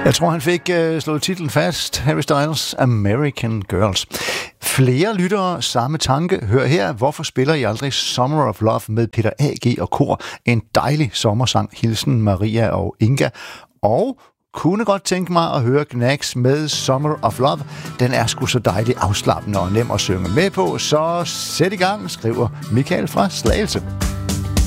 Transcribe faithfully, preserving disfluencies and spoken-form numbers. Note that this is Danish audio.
Jeg tror, han fik uh, slået titlen fast. Harry Styles, American Girls. Flere lyttere, samme tanke. Hør her, hvorfor spiller I aldrig Summer of Love med Peter A G og kor? En dejlig sommersang. Hilsen Maria og Inga. Og kunne godt tænke mig at høre Knacks med Summer of Love. Den er sgu så dejligt afslappende og nem at synge med på, så sæt i gang, skriver Michael fra Slagelse.